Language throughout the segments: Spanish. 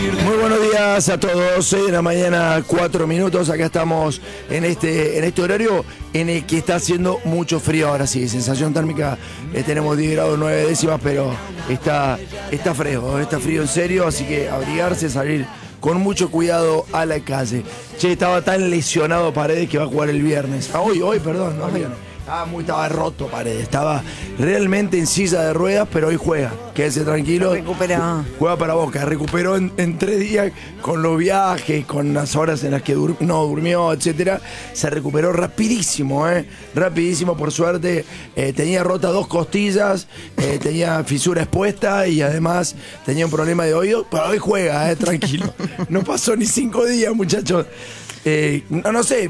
Muy buenos días a todos, 6 de la mañana, 4 minutos, acá estamos en este horario en el que está haciendo mucho frío. Ahora sí, sensación térmica, tenemos 10 grados 9 décimas, pero está frío en serio, así que abrigarse, salir con mucho cuidado a la calle. Che, estaba tan lesionado Paredes que va a jugar el viernes. Hoy, perdón, no viernes. Estaba roto Paredes, estaba realmente en silla de ruedas, pero hoy juega, quédese tranquilo. Juega para Boca, recuperó en 3 días con los viajes, con las horas en las que no durmió, etcétera. Se recuperó rapidísimo, rapidísimo, por suerte. Tenía rota 2 costillas, tenía fisura expuesta y además tenía un problema de oído, pero hoy juega, tranquilo. No pasó ni 5 días, muchachos. No sé,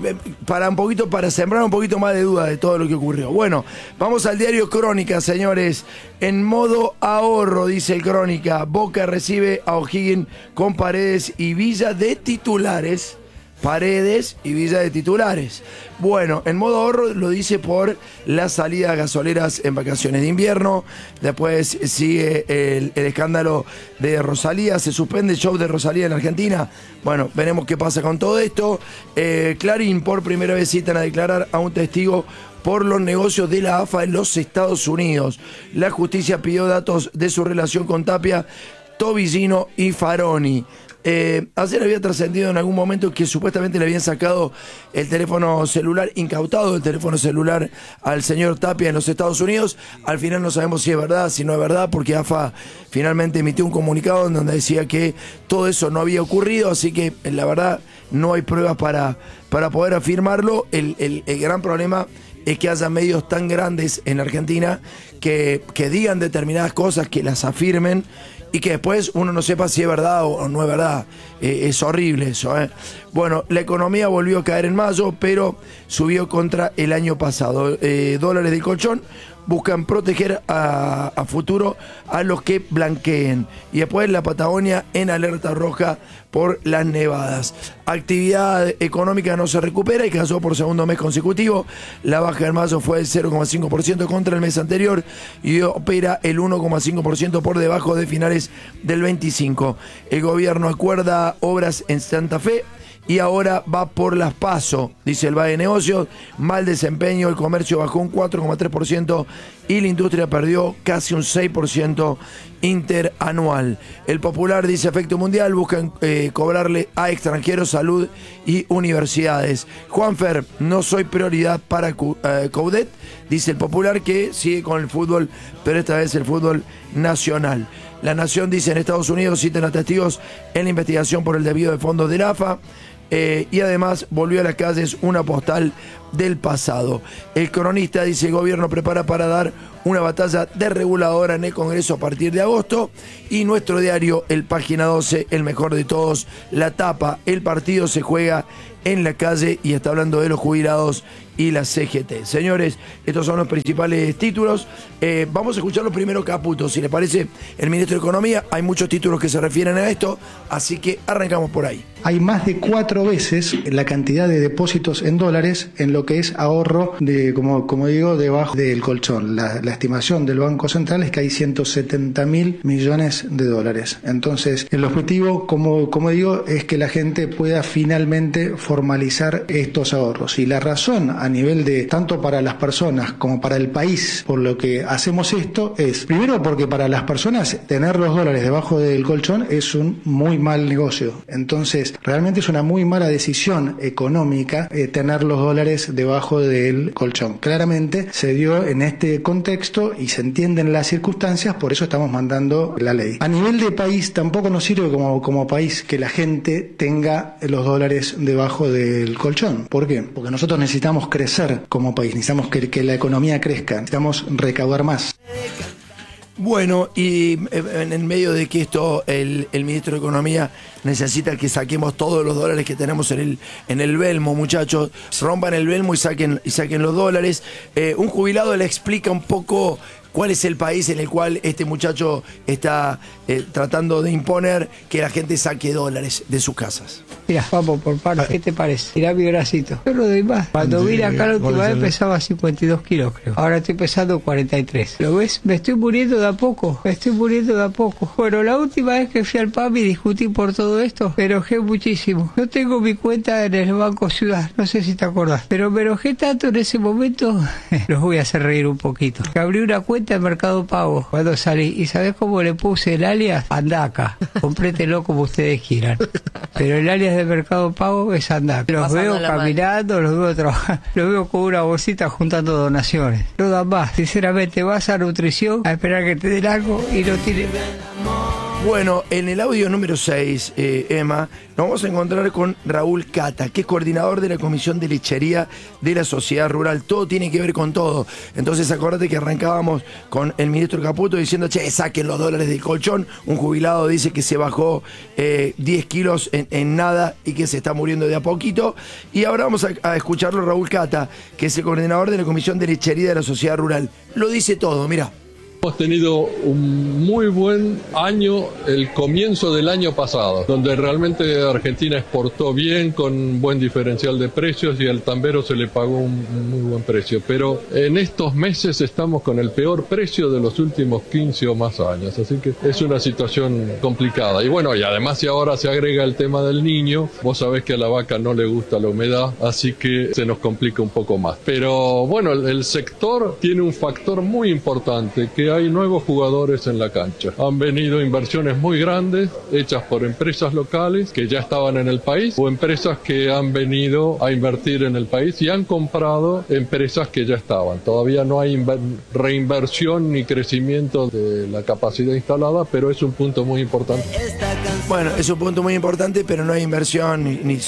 para sembrar un poquito más de duda de todo lo que ocurrió. Bueno, vamos al diario Crónica, señores. En modo ahorro, dice el Crónica, Boca recibe a O'Higgins con Paredes y Villa de titulares. Paredes y Villa de titulares. Bueno, en modo ahorro lo dice por las salidas gasoleras en vacaciones de invierno. Después sigue el escándalo de Rosalía. Se suspende el show de Rosalía en Argentina. Bueno, veremos qué pasa con todo esto. Clarín, por primera vez citan a declarar a un testigo por los negocios de la AFA en los Estados Unidos. La justicia pidió datos de su relación con Tapia, Tobillino y Faroni. Ayer había trascendido en algún momento que supuestamente le habían sacado el teléfono celular, incautado el teléfono celular al señor Tapia en los Estados Unidos. Al final no sabemos si es verdad, si no es verdad, porque AFA finalmente emitió un comunicado en donde decía que todo eso no había ocurrido, así que la verdad no hay pruebas para poder afirmarlo. El gran problema es que haya medios tan grandes en Argentina que digan determinadas cosas, que las afirmen y que después uno no sepa si es verdad o no es verdad. Es horrible eso, Bueno, la economía volvió a caer en mayo, pero subió contra el año pasado. Dólares del colchón buscan proteger a futuro a los que blanqueen. Y después la Patagonia en alerta roja por las nevadas. Actividad económica no se recupera y cayó por segundo mes consecutivo. La baja en mayo fue del 0,5% contra el mes anterior y opera el 1,5% por debajo de finales del 25. El gobierno acuerda obras en Santa Fe y ahora va por las PASO, dice el Valle de Negocios. Mal desempeño, el comercio bajó un 4,3% y la industria perdió casi un 6% interanual. El Popular dice efecto mundial, buscan cobrarle a extranjeros salud y universidades. Juanfer, no soy prioridad para Coudet, dice el Popular, que sigue con el fútbol, pero esta vez el fútbol nacional. La Nación dice en Estados Unidos citan a testigos en la investigación por el desvío de fondos del AFA. Y además volvió a las calles una postal del pasado. El Cronista dice: el gobierno prepara para dar una batalla desreguladora en el Congreso a partir de agosto. Y nuestro diario, el Página 12, el mejor de todos, la tapa: el partido se juega en la calle, y está hablando de los jubilados y la CGT. Señores, estos son los principales títulos. Vamos a escuchar los primeros Caputo, si les parece, el ministro de Economía. Hay muchos títulos que se refieren a esto, así que arrancamos por ahí. Hay más de 4 veces la cantidad de depósitos en dólares en lo que es ahorro de, como digo, debajo del colchón. La estimación del Banco Central es que hay 170.000 millones de dólares. Entonces, el objetivo, como digo, es que la gente pueda finalmente formalizar estos ahorros. Y la razón a nivel de, tanto para las personas como para el país, por lo que hacemos esto, es, primero, porque para las personas tener los dólares debajo del colchón es un muy mal negocio. Entonces, realmente es una muy mala decisión económica tener los dólares debajo del colchón. Claramente se dio en este contexto y se entienden las circunstancias, por eso estamos mandando la ley. A nivel de país, tampoco nos sirve como país que la gente tenga los dólares debajo del colchón. ¿Por qué? Porque nosotros necesitamos crecer como país, necesitamos que la economía crezca, necesitamos recaudar más. Bueno, y en medio de que esto, el ministro de Economía necesita que saquemos todos los dólares que tenemos en el Belmo, muchachos, rompan el Belmo y saquen los dólares. Un jubilado le explica un poco cuál es el país en el cual este muchacho está tratando de imponer que la gente saque dólares de sus casas. Mirá, vamos por partes. ¿Qué te parece? Mirá mi bracito. Yo no doy más. Cuando vine acá la última vez pesaba 52 kilos, creo. Ahora estoy pesando 43. ¿Lo ves? Me estoy muriendo de a poco. Bueno, la última vez que fui al PAMI y discutí por todo esto, me enojé muchísimo. No tengo mi cuenta en el Banco Ciudad, no sé si te acordás. Pero me enojé tanto en ese momento, los voy a hacer reír un poquito. Que abrí una cuenta en Mercado Pago cuando salí. ¿Y sabés cómo le puse el alias? Andaca. Comprételo como ustedes quieran. Pero el alias de Mercado Pago es Andaca. Los veo caminando, los veo trabajando, los veo con una bolsita juntando donaciones. No dan más. Sinceramente, vas a nutrición a esperar que te den algo y no tiene... Bueno, en el audio número 6, Emma, nos vamos a encontrar con Raúl Cata, que es coordinador de la Comisión de Lechería de la Sociedad Rural. Todo tiene que ver con todo. Entonces, acordate que arrancábamos con el ministro Caputo diciendo, che, saquen los dólares del colchón. Un jubilado dice que se bajó 10 kilos en nada y que se está muriendo de a poquito. Y ahora vamos a escucharlo Raúl Cata, que es el coordinador de la Comisión de Lechería de la Sociedad Rural. Lo dice todo, mirá. Hemos tenido un muy buen año, el comienzo del año pasado, donde realmente Argentina exportó bien, con buen diferencial de precios y al tambero se le pagó un muy buen precio. Pero en estos meses estamos con el peor precio de los últimos 15 o más años, así que es una situación complicada. Y bueno, y además si ahora se agrega el tema del niño, vos sabés que a la vaca no le gusta la humedad, así que se nos complica un poco más. Pero bueno, el sector tiene un factor muy importante, que hay nuevos jugadores en la cancha. Han venido inversiones muy grandes hechas por empresas locales que ya estaban en el país o empresas que han venido a invertir en el país y han comprado empresas que ya estaban. Todavía no hay reinversión ni crecimiento de la capacidad instalada, pero es un punto muy importante. Bueno, es un punto muy importante, pero no hay inversión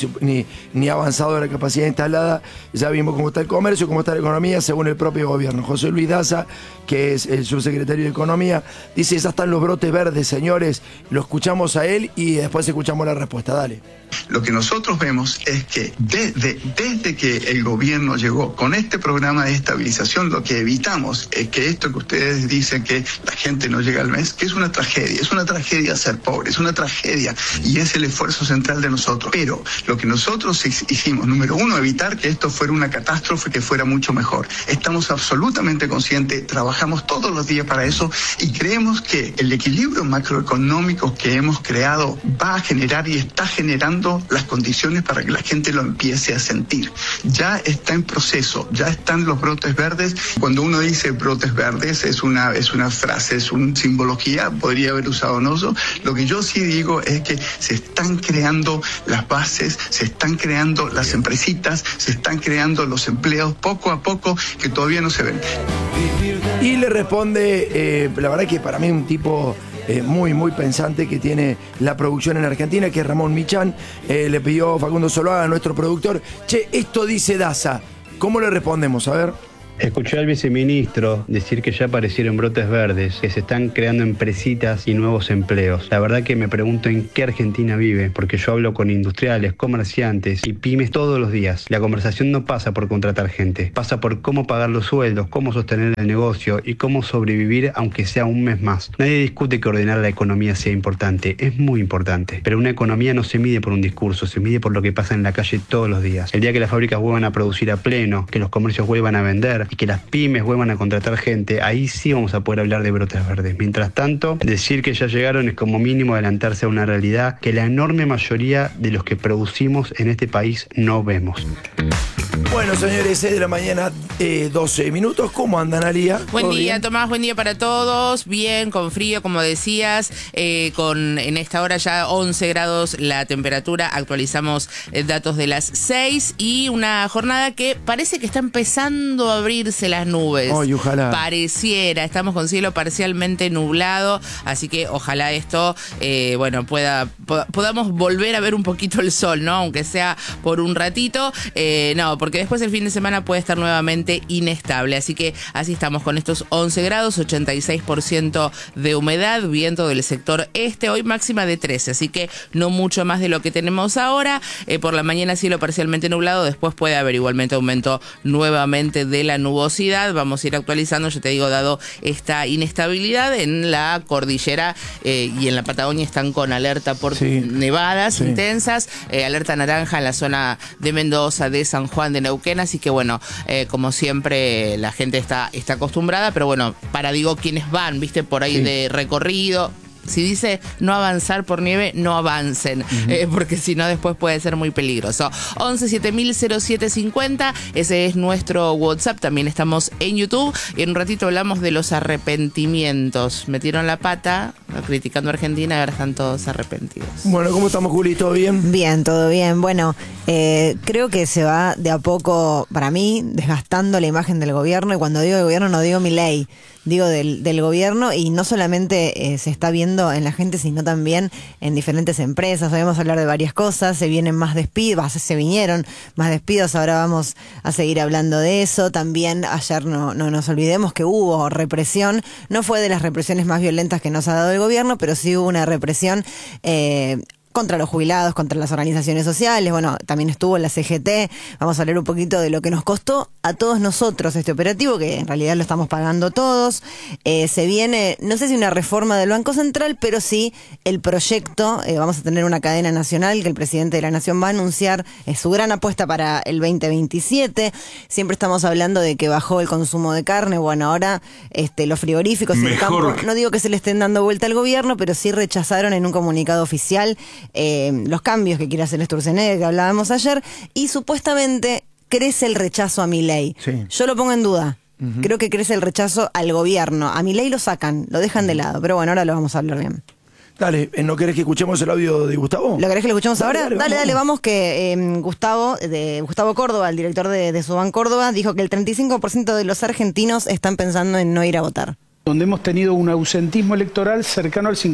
ni avanzado de la capacidad instalada. Ya vimos cómo está el comercio, cómo está la economía, según el propio gobierno. José Luis Daza, que es el subsecretario de Economía, dice, ya están los brotes verdes, señores. Lo escuchamos a él y después escuchamos la respuesta. Dale. Lo que nosotros vemos es que desde que el gobierno llegó con este programa de estabilización, lo que evitamos es que esto que ustedes dicen que la gente no llega al mes, que es una tragedia ser pobre, es una tragedia y es el esfuerzo central de nosotros. Pero lo que nosotros hicimos, número uno, evitar que esto fuera una catástrofe, que fuera mucho mejor. Estamos absolutamente conscientes, trabajamos todos los días para eso y creemos que el equilibrio macroeconómico que hemos creado va a generar y está generando las condiciones para que la gente lo empiece a sentir. Ya está en proceso, ya están los brotes verdes. Cuando uno dice brotes verdes es una frase, es una simbología, podría haber usado Noso. Lo que yo sí digo es que se están creando las bases, se están creando las empresitas, se están creando los empleos poco a poco que todavía no se ven. Y le responde, la verdad que para mí un tipo muy pensante que tiene la producción en Argentina, que es Ramón Michán. Le pidió Facundo Zuluaga, nuestro productor, che, esto dice Daza. ¿Cómo le respondemos? A ver. Escuché al viceministro decir que ya aparecieron brotes verdes, que se están creando empresitas y nuevos empleos. La verdad que me pregunto en qué Argentina vive, porque yo hablo con industriales, comerciantes y pymes todos los días. La conversación no pasa por contratar gente, pasa por cómo pagar los sueldos, cómo sostener el negocio y cómo sobrevivir aunque sea un mes más. Nadie discute que ordenar la economía sea importante, es muy importante, pero una economía no se mide por un discurso, se mide por lo que pasa en la calle todos los días. El día que las fábricas vuelvan a producir a pleno, que los comercios vuelvan a vender y que las pymes vuelvan a contratar gente, ahí sí vamos a poder hablar de brotes verdes. Mientras tanto, decir que ya llegaron es como mínimo adelantarse a una realidad que la enorme mayoría de los que producimos en este país no vemos. Bueno, señores, 6 de la mañana, 12 minutos. ¿Cómo andan, Alía? Buen día, bien? Tomás, buen día para todos. Bien, con frío, como decías, con en esta hora ya 11 grados la temperatura. Actualizamos datos de las 6 y una jornada que parece que está empezando a abrirse las nubes. Ay, ojalá. Pareciera, estamos con cielo parcialmente nublado, así que ojalá esto, podamos volver a ver un poquito el sol, ¿no? Aunque sea por un ratito, porque después el fin de semana puede estar nuevamente inestable. Así que así estamos con estos 11 grados, 86% de humedad, viento del sector este, hoy máxima de 13, así que no mucho más de lo que tenemos ahora. Por la mañana cielo parcialmente nublado, después puede haber igualmente aumento nuevamente de la nubosidad. Vamos a ir actualizando, yo te digo, dado esta inestabilidad en la cordillera y en la Patagonia están con alerta por nevadas intensas, alerta naranja en la zona de Mendoza, de San Juan, de Neuquén, así que bueno, como siempre la gente está acostumbrada, pero bueno, para quienes van, viste, por ahí de recorrido. Si dice no avanzar por nieve, no avancen, porque si no después puede ser muy peligroso. 11-7000-0750, ese es nuestro WhatsApp, también estamos en YouTube y en un ratito hablamos de los arrepentimientos. Metieron la pata criticando a Argentina y ahora están todos arrepentidos. Bueno, ¿cómo estamos, Juli? ¿Todo bien? Bien, todo bien. Bueno, creo que se va de a poco, para mí, desgastando la imagen del gobierno, y cuando digo de gobierno no digo Milei, digo del gobierno, y no solamente se está viendo en la gente, sino también en diferentes empresas. Hoy vamos a hablar de varias cosas, se vienen más despidos, se vinieron más despidos, ahora vamos a seguir hablando de eso. También ayer no nos olvidemos que hubo represión, no fue de las represiones más violentas que nos ha dado el gobierno, pero sí hubo una represión contra los jubilados, contra las organizaciones sociales. Bueno, también estuvo la CGT. Vamos a hablar un poquito de lo que nos costó a todos nosotros este operativo, que en realidad lo estamos pagando todos. Se viene, no sé si una reforma del Banco Central, pero sí el proyecto. Vamos a tener una cadena nacional que el presidente de la Nación va a anunciar, su gran apuesta para el 2027. Siempre estamos hablando de que bajó el consumo de carne. Bueno, ahora los frigoríficos y el campo, no digo que se le estén dando vuelta al gobierno, pero sí rechazaron en un comunicado oficial los cambios que quiere hacer Sturzenegger, que hablábamos ayer, y supuestamente crece el rechazo a Milei. Yo lo pongo en duda. Creo que crece el rechazo al gobierno. A Milei lo sacan, lo dejan de lado, pero bueno, ahora lo vamos a hablar bien. Dale, ¿no querés que escuchemos el audio de Gustavo? ¿Lo querés que lo escuchemos ahora? Dale, vamos, que Gustavo Córdoba, el director de Suban Córdoba, dijo que el 35% de los argentinos están pensando en no ir a votar. Donde hemos tenido un ausentismo electoral cercano al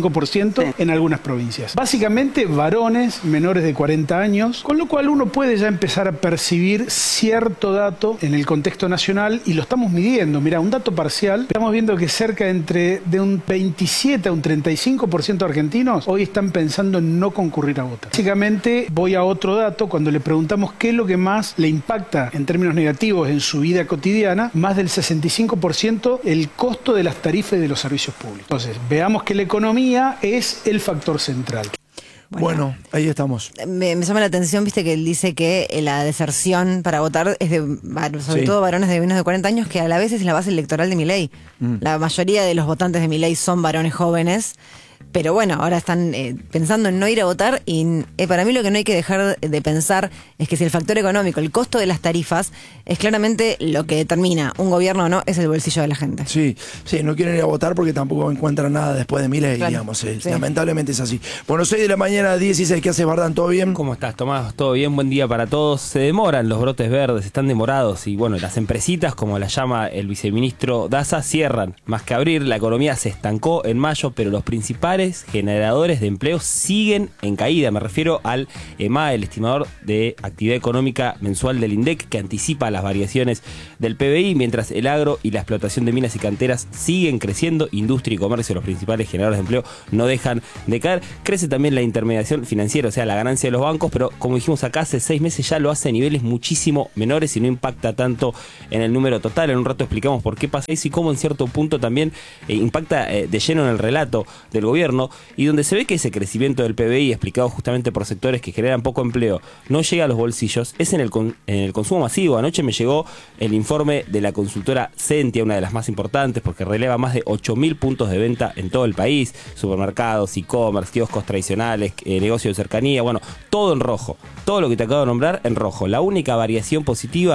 55% en algunas provincias. Básicamente varones menores de 40 años, con lo cual uno puede ya empezar a percibir cierto dato en el contexto nacional y lo estamos midiendo. Mira, un dato parcial, estamos viendo que cerca de un 27 a un 35% de argentinos hoy están pensando en no concurrir a votar. Básicamente voy a otro dato, cuando le preguntamos qué es lo que más le impacta en términos negativos en su vida cotidiana, más del 65% el costo de las tarifas y de los servicios públicos. Entonces, veamos que la economía es el factor central. Bueno, ahí estamos. Me llama la atención, viste, que él dice que la deserción para votar es sobre todo varones de menos de 40 años, que a la vez es la base electoral de Milei. La mayoría de los votantes de Milei son varones jóvenes. Pero bueno, ahora están pensando en no ir a votar y para mí lo que no hay que dejar de pensar es que si el factor económico, el costo de las tarifas, es claramente lo que determina un gobierno o no, es el bolsillo de la gente. Sí, no quieren ir a votar porque tampoco encuentran nada después de Milei, digamos. Lamentablemente es así. Bueno, 6 de la mañana, 16, ¿qué haces, Bardán? ¿Todo bien? ¿Cómo estás, Tomás? ¿Todo bien? Buen día para todos. Se demoran los brotes verdes, están demorados y bueno, las empresitas, como las llama el viceministro Daza, cierran. Más que abrir, la economía se estancó en mayo, pero los principales generadores de empleo siguen en caída. Me refiero al EMA, el estimador de actividad económica mensual del INDEC, que anticipa las variaciones del PBI, mientras el agro y la explotación de minas y canteras siguen creciendo. Industria y comercio, los principales generadores de empleo, no dejan de caer. Crece también la intermediación financiera, o sea, la ganancia de los bancos, pero como dijimos acá, hace 6 meses ya lo hace a niveles muchísimo menores y no impacta tanto en el número total. En un rato explicamos por qué pasa eso y cómo en cierto punto también impacta de lleno en el relato del gobierno, y donde se ve que ese crecimiento del PBI, explicado justamente por sectores que generan poco empleo, no llega a los bolsillos, es en el consumo masivo. Anoche me llegó el informe de la consultora Sentia, una de las más importantes, porque releva más de 8.000 puntos de venta en todo el país, supermercados, e-commerce, kioscos tradicionales, negocios de cercanía, bueno, todo en rojo. Todo lo que te acabo de nombrar en rojo. La única variación positiva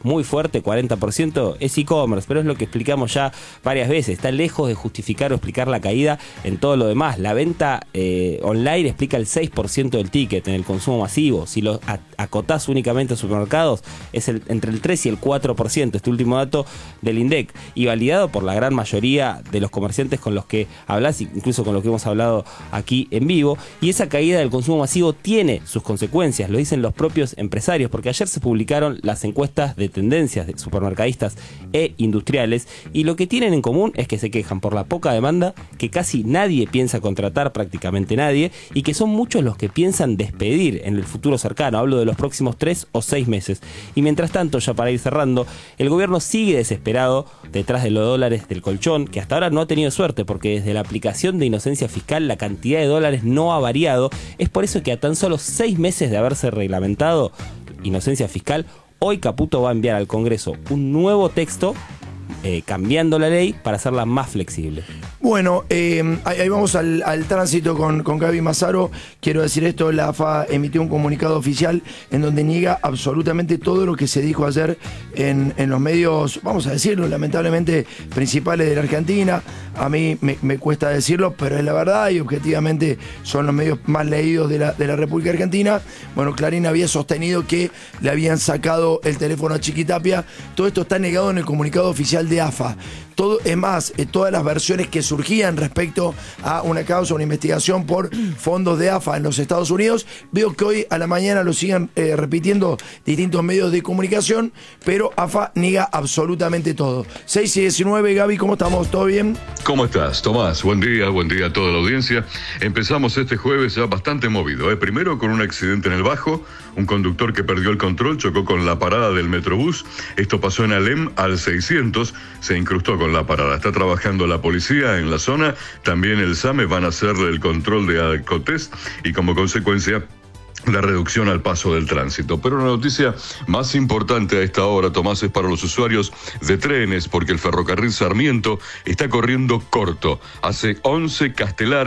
muy fuerte, 40%, es e-commerce, pero es lo que explicamos ya varias veces. Está lejos de justificar o explicar la caída en todo lo demás. La venta online explica el 6% del ticket en el consumo masivo. Si lo acotás únicamente a supermercados, es entre el 3 y el 4%, este último dato del INDEC, y validado por la gran mayoría de los comerciantes con los que hablas, incluso con los que hemos hablado aquí en vivo. Y esa caída del consumo masivo tiene sus consecuencias, lo dicen los propios empresarios, porque ayer se publicaron las encuestas de tendencias de supermercadistas e industriales, y lo que tienen en común es que se quejan por la poca demanda, que casi nadie piensa contratar, prácticamente nadie, y que son muchos los que piensan despedir en el futuro cercano. Hablo de los próximos 3 o 6 meses. Y mientras tanto, ya para ir cerrando, el gobierno sigue desesperado detrás de los dólares del colchón, que hasta ahora no ha tenido suerte, porque desde la aplicación de inocencia fiscal la cantidad de dólares no ha variado. Es por eso que a tan solo 6 meses de haberse reglamentado inocencia fiscal, hoy Caputo va a enviar al Congreso un nuevo texto cambiando la ley para hacerla más flexible. Bueno, ahí vamos al tránsito con Gaby Mazzaro. Quiero decir esto, la AFA emitió un comunicado oficial en donde niega absolutamente todo lo que se dijo ayer en los medios, vamos a decirlo, lamentablemente principales de la Argentina. A mí me cuesta decirlo, pero es la verdad y objetivamente son los medios más leídos de la República Argentina. Bueno, Clarín había sostenido que le habían sacado el teléfono a Chiquitapia. Todo esto está negado en el comunicado oficial de AFA. Todo, es más, todas las versiones que surgían respecto a una causa, una investigación por fondos de AFA en los Estados Unidos, veo que hoy a la mañana lo siguen repitiendo distintos medios de comunicación, pero AFA niega absolutamente todo. 6 y 19, Gaby, ¿cómo estamos? ¿Todo bien? ¿Cómo estás, Tomás? Buen día a toda la audiencia. Empezamos este jueves ya bastante movido. Primero con un accidente en el Bajo, un conductor que perdió el control chocó con la parada del Metrobús. Esto pasó en Alem al 600, se incrustó con la parada. Está trabajando la policía en la zona, también el SAME van a hacer el control de alcotest y como consecuencia la reducción al paso del tránsito. Pero la noticia más importante a esta hora, Tomás, es para los usuarios de trenes, porque el ferrocarril Sarmiento está corriendo corto. Hace 11 Castelar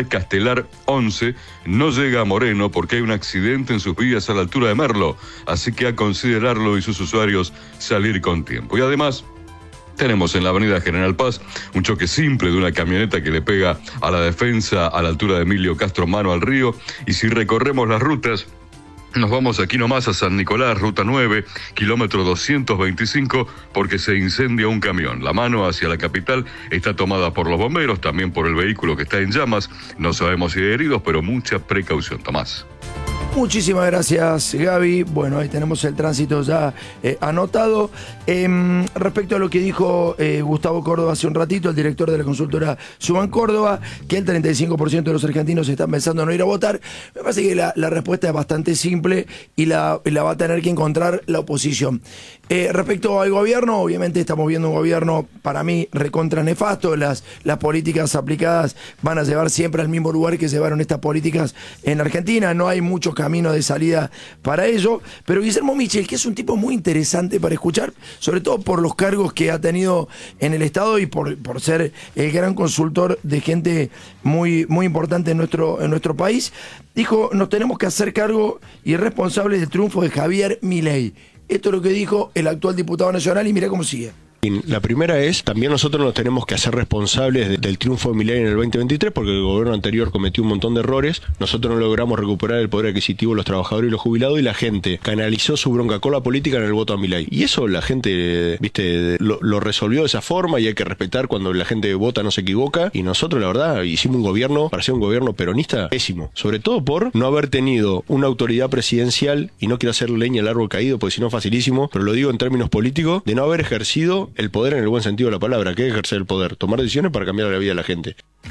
11, no llega a Moreno porque hay un accidente en sus vías a la altura de Merlo, así que a considerarlo y sus usuarios salir con tiempo. Y además, tenemos en la avenida General Paz un choque simple de una camioneta que le pega a la Defensa a la altura de Emilio Castro Mano al río, y si recorremos las rutas, nos vamos aquí nomás a San Nicolás, ruta 9, kilómetro 225, porque se incendia un camión. La mano hacia la capital está tomada por los bomberos, también por el vehículo que está en llamas. No sabemos si hay heridos, pero mucha precaución, Tomás. Muchísimas gracias, Gaby. Bueno, ahí tenemos el tránsito ya anotado. Respecto a lo que dijo Gustavo Córdoba hace un ratito, el director de la consultora Suban Córdoba, que el 35% de los argentinos están pensando en no ir a votar, me parece que la respuesta es bastante simple y la va a tener que encontrar la oposición. Respecto al gobierno, obviamente estamos viendo un gobierno, para mí, recontra nefasto. Las políticas aplicadas van a llevar siempre al mismo lugar que llevaron estas políticas en Argentina. No hay mucho camino de salida para ello, pero Guillermo Michel, que es un tipo muy interesante para escuchar, sobre todo por los cargos que ha tenido en el Estado y por ser el gran consultor de gente muy, muy importante en nuestro país, dijo: nos tenemos que hacer cargo y responsables del triunfo de Javier Milei. Esto es lo que dijo el actual diputado nacional y mirá cómo sigue. La primera es, también nosotros nos tenemos que hacer responsables del triunfo de Milei en el 2023, porque el gobierno anterior cometió un montón de errores. Nosotros no logramos recuperar el poder adquisitivo de los trabajadores y los jubilados, y la gente canalizó su bronca con la política en el voto a Milei. Y eso la gente, lo resolvió de esa forma, y hay que respetar cuando la gente vota, no se equivoca. Y nosotros, la verdad, hicimos un gobierno, para ser un gobierno peronista, pésimo. Sobre todo por no haber tenido una autoridad presidencial, y no quiero hacer leña al árbol caído, porque si no es facilísimo, pero lo digo en términos políticos, de no haber ejercido el poder en el buen sentido de la palabra. ¿Qué es ejercer el poder? Tomar decisiones para cambiar la vida de la gente.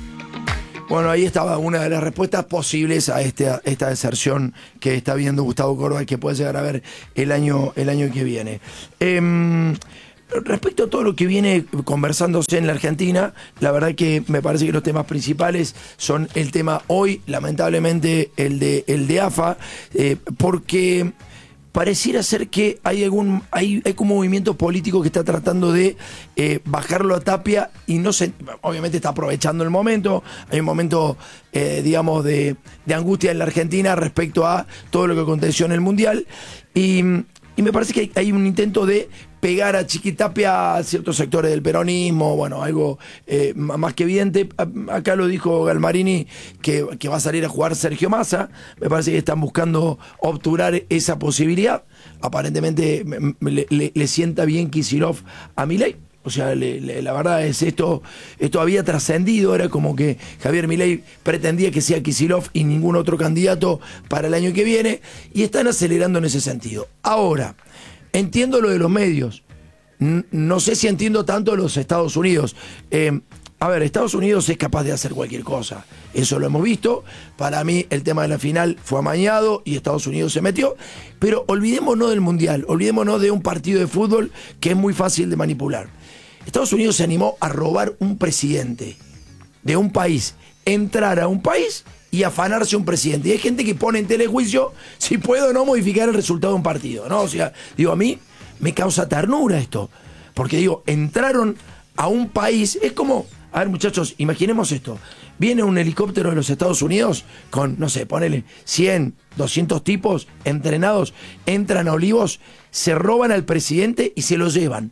Bueno, ahí estaba una de las respuestas posibles a esta deserción que está viendo Gustavo Córdoba y que puede llegar a ver el año que viene. Respecto a todo lo que viene conversándose en la Argentina, la verdad que me parece que los temas principales son el tema hoy, lamentablemente el de AFA, porque pareciera ser que hay como un movimiento político que está tratando de bajarlo a Tapia y obviamente está aprovechando el momento. Hay un momento, digamos, de angustia en la Argentina respecto a todo lo que aconteció en el Mundial y me parece que hay un intento de pegar a Chiquitapia a ciertos sectores del peronismo, bueno, algo más que evidente. Acá lo dijo Galmarini, que va a salir a jugar Sergio Massa. Me parece que están buscando obturar esa posibilidad. Aparentemente le sienta bien Kicillof a Milei. O sea, la verdad es esto había trascendido, era como que Javier Milei pretendía que sea Kicillof y ningún otro candidato para el año que viene, y están acelerando en ese sentido. Ahora, entiendo lo de los medios, no sé si entiendo tanto los Estados Unidos. A ver, Estados Unidos es capaz de hacer cualquier cosa, eso lo hemos visto. Para mí el tema de la final fue amañado y Estados Unidos se metió, pero olvidémonos del Mundial, olvidémonos de un partido de fútbol que es muy fácil de manipular. Estados Unidos se animó a robar un presidente de un país, entrar a un país y afanarse un presidente. Y hay gente que pone en telejuicio si puede o no modificar el resultado de un partido, ¿no? O sea, digo, a mí me causa ternura esto, porque digo, entraron a un país, es como, a ver muchachos, imaginemos esto, viene un helicóptero de los Estados Unidos con, no sé, ponele 100, 200 tipos entrenados, entran a Olivos, se roban al presidente y se lo llevan.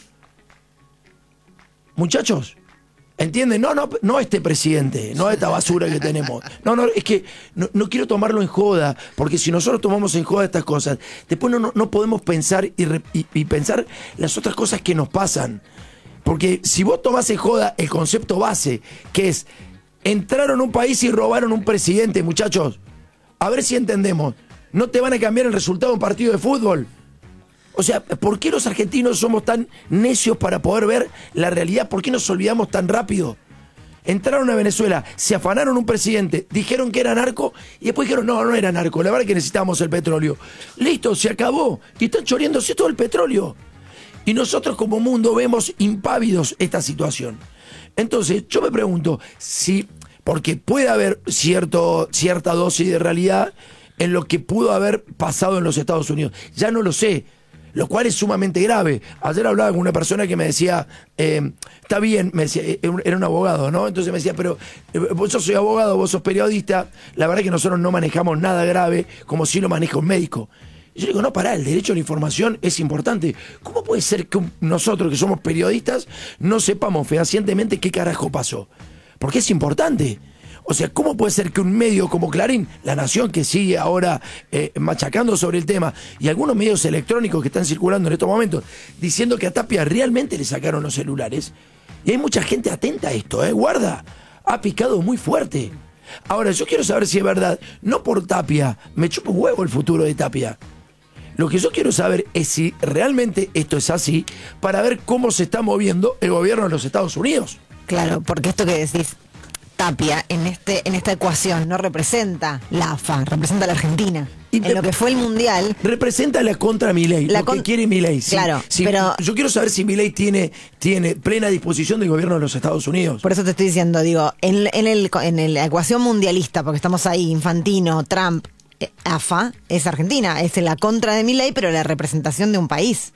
Muchachos, ¿entienden? No este presidente, no esta basura que tenemos. No, es que no quiero tomarlo en joda, porque si nosotros tomamos en joda estas cosas, después no podemos pensar y pensar las otras cosas que nos pasan. Porque si vos tomás en joda el concepto base, que es, entraron a un país y robaron un presidente, muchachos, a ver si entendemos, no te van a cambiar el resultado de un partido de fútbol. O sea, ¿por qué los argentinos somos tan necios para poder ver la realidad? ¿Por qué nos olvidamos tan rápido? Entraron a Venezuela, se afanaron un presidente, dijeron que era narco y después dijeron, no era narco, la verdad es que necesitábamos el petróleo. Listo, se acabó y están choreándose todo el petróleo. Y nosotros como mundo vemos impávidos esta situación. Entonces, yo me pregunto si, porque puede haber cierta dosis de realidad en lo que pudo haber pasado en los Estados Unidos. Ya no lo sé. Lo cual es sumamente grave. Ayer hablaba con una persona que me decía, está bien, me decía, era un abogado, ¿no? Entonces me decía, pero yo soy abogado, vos sos periodista, la verdad es que nosotros no manejamos nada grave como si lo maneja un médico. Y yo digo, no, pará, el derecho a la información es importante. ¿Cómo puede ser que nosotros que somos periodistas no sepamos fehacientemente qué carajo pasó? Porque es importante. O sea, ¿cómo puede ser que un medio como Clarín, La Nación, que sigue ahora machacando sobre el tema, y algunos medios electrónicos que están circulando en estos momentos, diciendo que a Tapia realmente le sacaron los celulares? Y hay mucha gente atenta a esto, guarda, ha picado muy fuerte. Ahora, yo quiero saber si es verdad, no por Tapia, me chupa un huevo el futuro de Tapia. Lo que yo quiero saber es si realmente esto es así, para ver cómo se está moviendo el gobierno de los Estados Unidos. Claro, porque esto que decís, Tapia en esta ecuación no representa la AFA, representa a la Argentina. En lo que fue el Mundial. Representa la contra Milei, lo que quiere Milei. Claro, pero yo quiero saber si Milei tiene plena disposición del gobierno de los Estados Unidos. Por eso te estoy diciendo, digo, en la ecuación mundialista, porque estamos ahí, Infantino, Trump, AFA, es Argentina, es la contra de Milei, pero la representación de un país.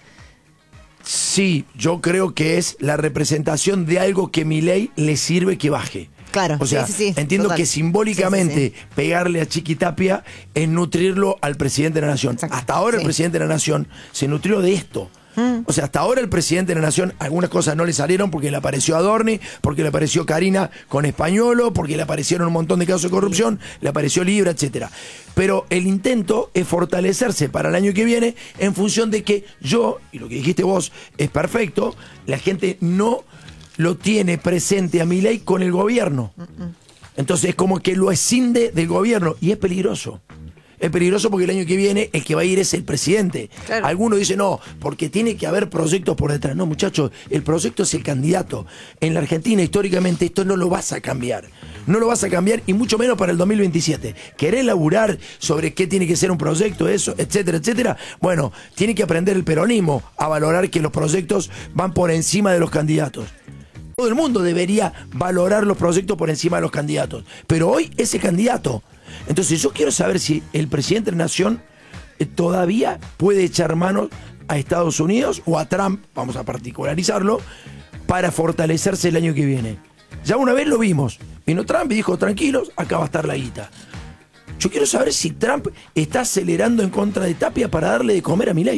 Sí, yo creo que es la representación de algo que Milei le sirve que baje. Claro, o sea, sí, entiendo total. que simbólicamente pegarle a Chiquitapia es nutrirlo al presidente de la Nación. Exacto, hasta ahora el presidente de la Nación se nutrió de esto. O sea, hasta ahora el presidente de la Nación, algunas cosas no le salieron porque le apareció Adorni, porque le apareció Karina con Españolo, porque le aparecieron un montón de casos de corrupción, le apareció Libra, etcétera. Pero el intento es fortalecerse para el año que viene en función de que yo, y lo que dijiste vos es perfecto, la gente no lo tiene presente a Milei con el gobierno. Entonces es como que lo escinde del gobierno y es peligroso. Es peligroso porque el año que viene el que va a ir es el presidente. Claro. Algunos dicen, no, porque tiene que haber proyectos por detrás. No, muchachos, el proyecto es el candidato. En la Argentina, históricamente, esto no lo vas a cambiar. No lo vas a cambiar, y mucho menos para el 2027. ¿Querés laburar sobre qué tiene que ser un proyecto, eso, etcétera, etcétera? Bueno, tiene que aprender el peronismo a valorar que los proyectos van por encima de los candidatos. Todo el mundo debería valorar los proyectos por encima de los candidatos. Pero hoy ese candidato. Entonces yo quiero saber si el presidente de la Nación todavía puede echar mano a Estados Unidos o a Trump, vamos a particularizarlo, para fortalecerse el año que viene. Ya una vez lo vimos. Vino Trump y dijo, tranquilos, acá va a estar la guita. Yo quiero saber si Trump está acelerando en contra de Tapia para darle de comer a Milei.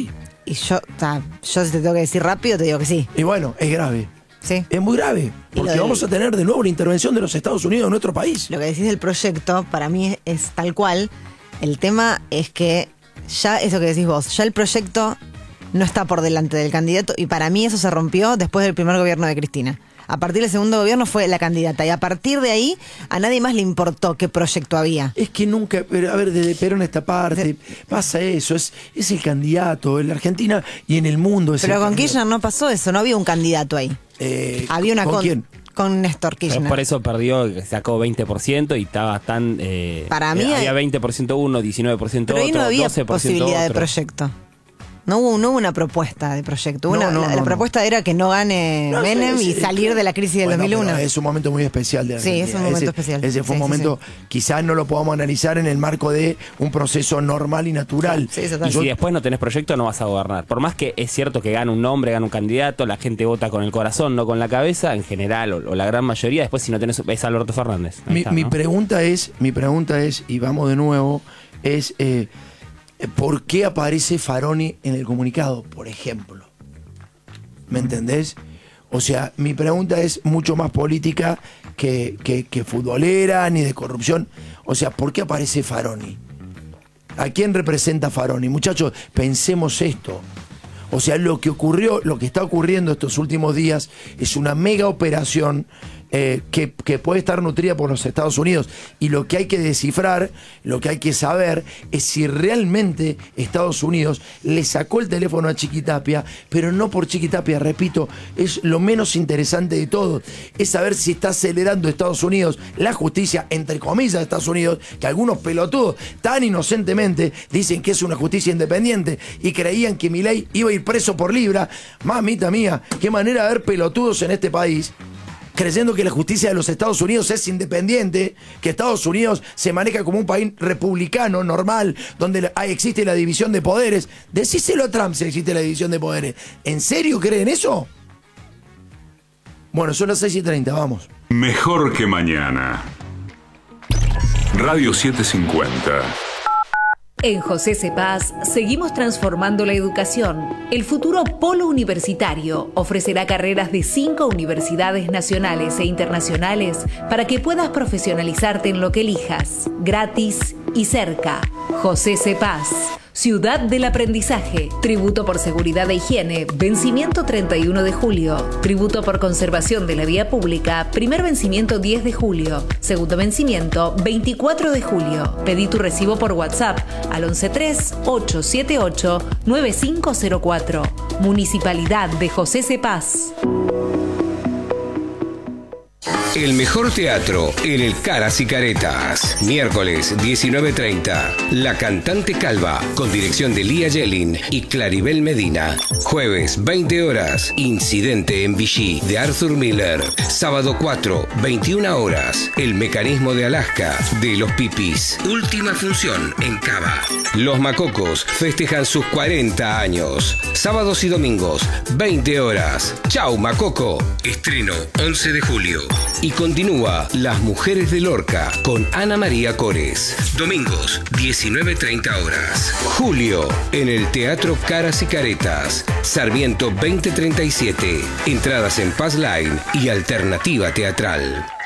y yo si te tengo que decir rápido, te digo que sí. Y bueno, es grave. Sí. Es muy grave, porque vamos a tener de nuevo la intervención de los Estados Unidos en nuestro país. Lo que decís del proyecto, para mí es tal cual. El tema es que ya eso que decís vos, ya el proyecto no está por delante del candidato, y para mí eso se rompió después del primer gobierno de Cristina. A partir del segundo gobierno fue la candidata, y a partir de ahí a nadie más le importó qué proyecto había. Es que nunca, pero a ver, desde Perón esta parte pasa eso, es el candidato en la Argentina y en el mundo. Pero con Kirchner no pasó eso, no había un candidato ahí. Había una ¿con quién? Con Néstor Kirchner. Por eso perdió, sacó 20% y estaba tan... Para mí había 20% uno, 19% pero otro, ahí no había 12% posibilidad otro. de proyecto. No hubo una propuesta de proyecto. La propuesta era que no gane Menem y salir de la crisis del 2001. Es un momento muy especial de la Argentina. Sí, es un momento especial. Ese fue un momento, quizás no lo podamos analizar en el marco de un proceso normal y natural. Sí, y si después no tenés proyecto, no vas a gobernar. Por más que es cierto que gana un nombre, gana un candidato, la gente vota con el corazón, no con la cabeza, en general, o la gran mayoría, después si no tenés, es Alberto Fernández. Mi pregunta es, y vamos de nuevo, es... ¿por qué aparece Faroni en el comunicado, por ejemplo? ¿Me entendés? O sea, mi pregunta es mucho más política que futbolera ni de corrupción. O sea, ¿por qué aparece Faroni? ¿A quién representa Faroni? Muchachos, pensemos esto. O sea, lo que está ocurriendo estos últimos días es una mega operación que puede estar nutrida por los Estados Unidos, y lo que hay que descifrar, lo que hay que saber es si realmente Estados Unidos le sacó el teléfono a Chiquitapia, pero no por Chiquitapia, repito, es lo menos interesante de todo, es saber si está acelerando Estados Unidos la justicia, entre comillas, de Estados Unidos, que algunos pelotudos tan inocentemente dicen que es una justicia independiente y creían que Milei iba a ir preso por libra. Mamita mía, qué manera de haber pelotudos en este país, creyendo que la justicia de los Estados Unidos es independiente, que Estados Unidos se maneja como un país republicano, normal, donde existe la división de poderes. Decíselo a Trump si existe la división de poderes. ¿En serio creen eso? Bueno, son las 6:30, vamos. Mejor que mañana. Radio 750. En José Cepaz seguimos transformando la educación. El futuro polo universitario ofrecerá carreras de 5 universidades nacionales e internacionales para que puedas profesionalizarte en lo que elijas, gratis y cerca. José Cepaz, Ciudad del Aprendizaje. Tributo por seguridad e higiene, vencimiento 31 de julio. Tributo por conservación de la vía pública, primer vencimiento 10 de julio. Segundo vencimiento 24 de julio. Pedí tu recibo por WhatsApp al 113-878-9504. Municipalidad de José Cepaz. El mejor teatro en el Caras y Caretas. Miércoles 19:30. La Cantante Calva, con dirección de Lía Yelin y Claribel Medina. Jueves 20 horas. Incidente en Vichy, de Arthur Miller. Sábado 4, 21 horas. El Mecanismo de Alaska, de Los Pipis. Última función en Cava. Los Macocos festejan sus 40 años. Sábados y domingos, 20 horas. Chau Macoco. Estreno 11 de julio. Y continúa Las Mujeres de Lorca con Ana María Cores. Domingos, 19:30 horas. Julio, en el Teatro Caras y Caretas. Sarmiento 2037. Entradas en Paz Line y Alternativa Teatral.